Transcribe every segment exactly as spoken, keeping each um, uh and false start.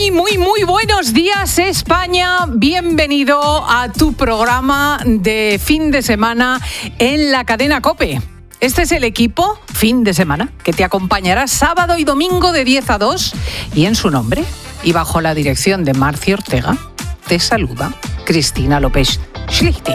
Muy, muy, muy buenos días, España. Bienvenido a tu programa de fin de semana en la cadena COPE. Este es el equipo, fin de semana, que te acompañará sábado y domingo de diez a dos. Y en su nombre, y bajo la dirección de Marci Ortega, te saluda Cristina López Schlichting.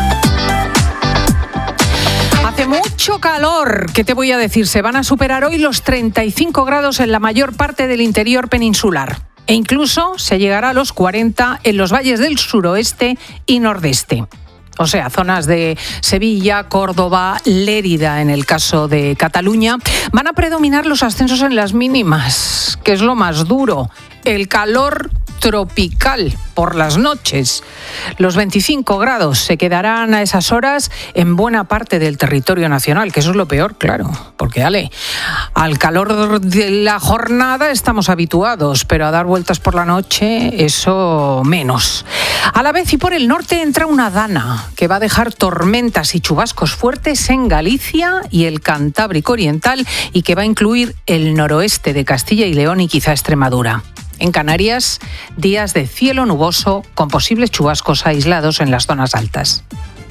Hace mucho calor, ¿qué te voy a decir? Se van a superar hoy los treinta y cinco grados en la mayor parte del interior peninsular. E incluso se llegará a los cuarenta en los valles del suroeste y nordeste. O sea, zonas de Sevilla, Córdoba, Lérida, en el caso de Cataluña, van a predominar los ascensos en las mínimas, que es lo más duro. El calor tropical por las noches. Los veinticinco grados se quedarán a esas horas en buena parte del territorio nacional, que eso es lo peor, claro, porque ale, al calor de la jornada estamos habituados, pero a dar vueltas por la noche, eso menos. A la vez y por el norte entra una dana que va a dejar tormentas y chubascos fuertes en Galicia y el Cantábrico Oriental y que va a incluir el noroeste de Castilla y León y quizá Extremadura. En Canarias, días de cielo nuboso con posibles chubascos aislados en las zonas altas.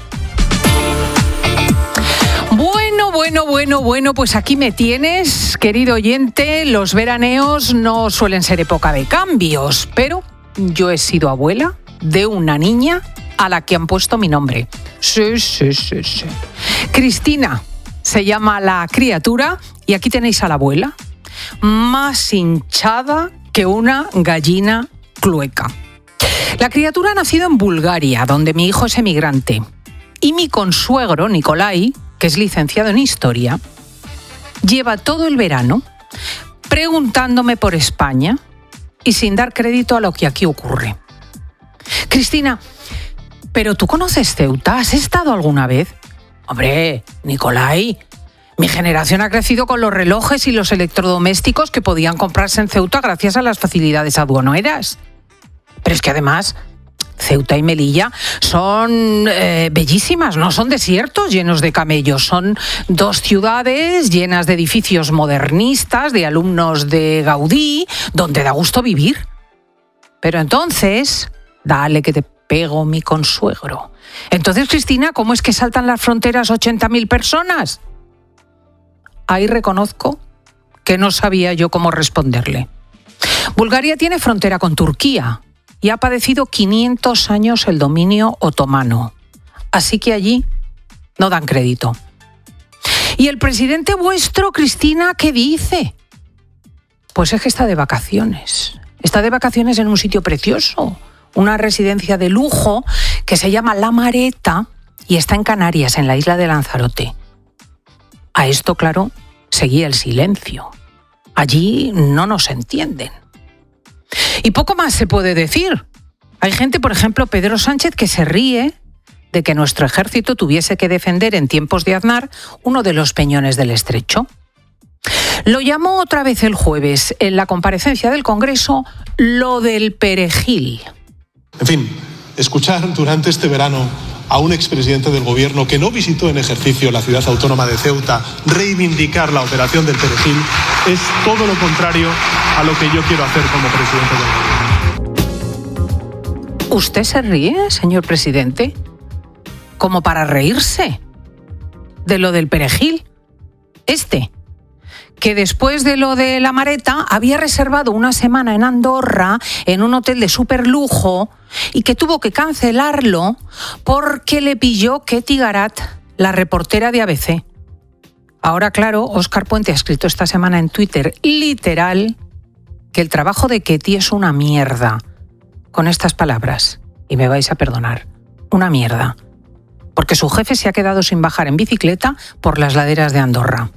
Bueno, bueno, bueno, bueno, pues aquí me tienes, querido oyente. Los veraneos no suelen ser época de cambios, pero yo he sido abuela de una niña a la que han puesto mi nombre. Sí, sí, sí, sí. Cristina se llama la criatura y aquí tenéis a la abuela, más hinchada que una gallina clueca. La criatura ha nacido en Bulgaria, donde mi hijo es emigrante. Y mi consuegro, Nicolai, que es licenciado en Historia, lleva todo el verano preguntándome por España y sin dar crédito a lo que aquí ocurre. Cristina, ¿pero tú conoces Ceuta? ¿Has estado alguna vez? Hombre, Nicolai, mi generación ha crecido con los relojes y los electrodomésticos que podían comprarse en Ceuta gracias a las facilidades aduaneras. Pero es que además, Ceuta y Melilla son eh, bellísimas, no son desiertos llenos de camellos. Son dos ciudades llenas de edificios modernistas, de alumnos de Gaudí, donde da gusto vivir. Pero entonces, dale que te pego mi consuegro. Entonces, Cristina, ¿cómo es que saltan las fronteras ochenta mil personas? Ahí reconozco que no sabía yo cómo responderle. Bulgaria tiene frontera con Turquía y ha padecido quinientos años el dominio otomano. Así que allí no dan crédito. ¿Y el presidente vuestro, Cristina, qué dice? Pues es que está de vacaciones. Está de vacaciones en un sitio precioso, una residencia de lujo que se llama La Mareta y está en Canarias, en la isla de Lanzarote. A esto, claro, seguía el silencio. Allí no nos entienden. Y poco más se puede decir. Hay gente, por ejemplo, Pedro Sánchez, que se ríe de que nuestro ejército tuviese que defender en tiempos de Aznar uno de los peñones del Estrecho. Lo llamó otra vez el jueves, en la comparecencia del Congreso, lo del perejil. En fin, escuchar durante este verano a un expresidente del gobierno que no visitó en ejercicio la ciudad autónoma de Ceuta reivindicar la operación del perejil es todo lo contrario a lo que yo quiero hacer como presidente del gobierno. ¿Usted se ríe, señor presidente? ¿Como para reírse de lo del perejil? Este, que después de lo de La Mareta había reservado una semana en Andorra en un hotel de superlujo y que tuvo que cancelarlo porque le pilló Ketty Garat, la reportera de A B C. Ahora, claro, Óscar Puente ha escrito esta semana en Twitter, literal, que el trabajo de Ketty es una mierda. Con estas palabras, y me vais a perdonar, una mierda. Porque su jefe se ha quedado sin bajar en bicicleta por las laderas de Andorra.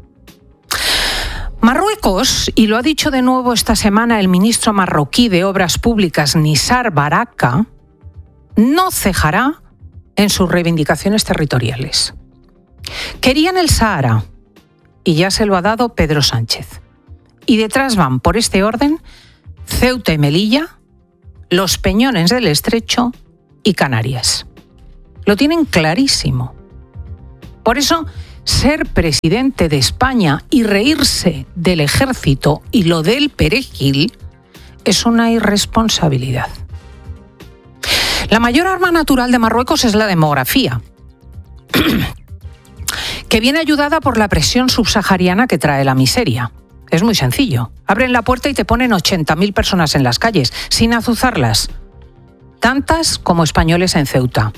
Marruecos, y lo ha dicho de nuevo esta semana el ministro marroquí de Obras Públicas, Nizar Baraka, no cejará en sus reivindicaciones territoriales. Querían el Sáhara y ya se lo ha dado Pedro Sánchez. Y detrás van, por este orden, Ceuta y Melilla, los Peñones del Estrecho y Canarias. Lo tienen clarísimo. Por eso, ser presidente de España y reírse del ejército y lo del perejil es una irresponsabilidad. La mayor arma natural de Marruecos es la demografía, que viene ayudada por la presión subsahariana que trae la miseria. Es muy sencillo. Abren la puerta y te ponen ochenta mil personas en las calles, sin azuzarlas. Tantas como españoles en Ceuta.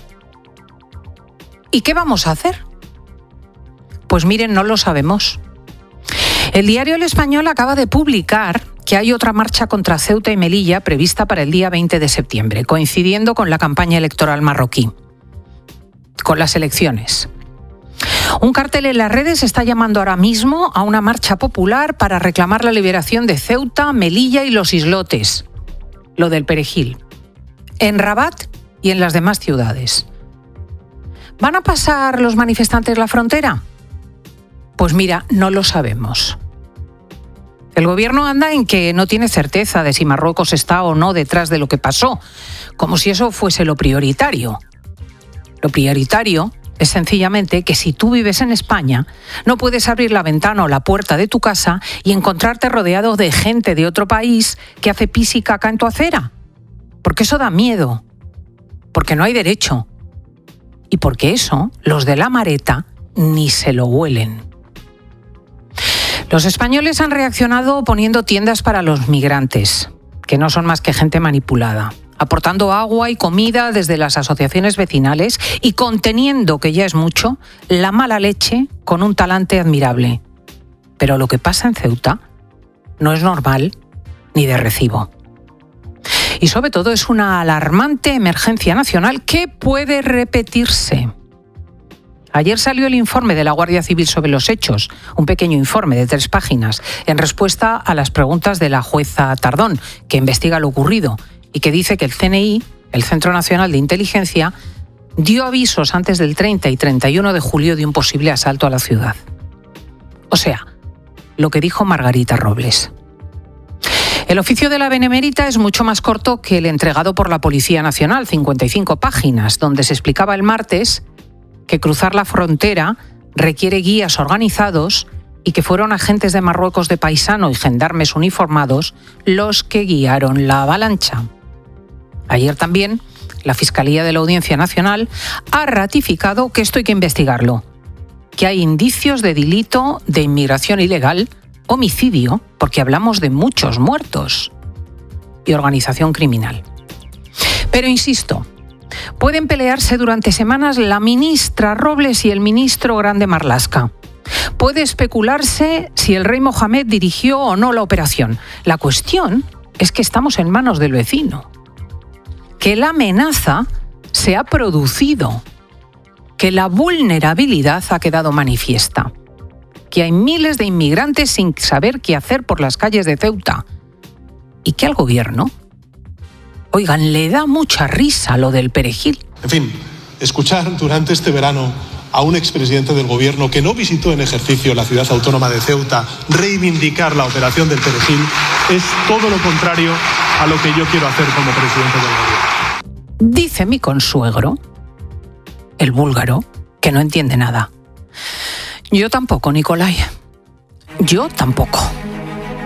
¿Y qué vamos a hacer? Pues miren, no lo sabemos. El diario El Español acaba de publicar que hay otra marcha contra Ceuta y Melilla prevista para el día veinte de septiembre, coincidiendo con la campaña electoral marroquí, con las elecciones. Un cartel en las redes está llamando ahora mismo a una marcha popular para reclamar la liberación de Ceuta, Melilla y los islotes, lo del Perejil, en Rabat y en las demás ciudades. ¿Van a pasar los manifestantes la frontera? Pues mira, no lo sabemos. El gobierno anda en que no tiene certeza de si Marruecos está o no detrás de lo que pasó, como si eso fuese lo prioritario. Lo prioritario es sencillamente que si tú vives en España, no puedes abrir la ventana o la puerta de tu casa y encontrarte rodeado de gente de otro país que hace pis y caca en tu acera. Porque eso da miedo. Porque no hay derecho. Y porque eso, los de la Mareta ni se lo huelen. Los españoles han reaccionado poniendo tiendas para los migrantes, que no son más que gente manipulada, aportando agua y comida desde las asociaciones vecinales y conteniendo, que ya es mucho, la mala leche con un talante admirable. Pero lo que pasa en Ceuta no es normal ni de recibo. Y sobre todo es una alarmante emergencia nacional que puede repetirse. Ayer salió el informe de la Guardia Civil sobre los hechos, un pequeño informe de tres páginas, en respuesta a las preguntas de la jueza Tardón, que investiga lo ocurrido y que dice que el C N I, el Centro Nacional de Inteligencia, dio avisos antes del treinta y treinta y uno de julio de un posible asalto a la ciudad. O sea, lo que dijo Margarita Robles. El oficio de la Benemérita es mucho más corto que el entregado por la Policía Nacional, cincuenta y cinco páginas, donde se explicaba el martes que cruzar la frontera requiere guías organizados y que fueron agentes de Marruecos de paisano y gendarmes uniformados los que guiaron la avalancha. Ayer también la Fiscalía de la Audiencia Nacional ha ratificado que esto hay que investigarlo, que hay indicios de delito de inmigración ilegal, homicidio, porque hablamos de muchos muertos, y organización criminal. Pero insisto, pueden pelearse durante semanas la ministra Robles y el ministro Grande Marlaska. Puede especularse si el rey Mohamed dirigió o no la operación. La cuestión es que estamos en manos del vecino. Que la amenaza se ha producido. Que la vulnerabilidad ha quedado manifiesta. Que hay miles de inmigrantes sin saber qué hacer por las calles de Ceuta. Y que al gobierno, oigan, le da mucha risa lo del Perejil. En fin, escuchar durante este verano a un expresidente del gobierno que no visitó en ejercicio la ciudad autónoma de Ceuta reivindicar la operación del Perejil es todo lo contrario a lo que yo quiero hacer como presidente del gobierno. Dice mi consuegro, el búlgaro, que no entiende nada. Yo tampoco, Nicolai. Yo tampoco.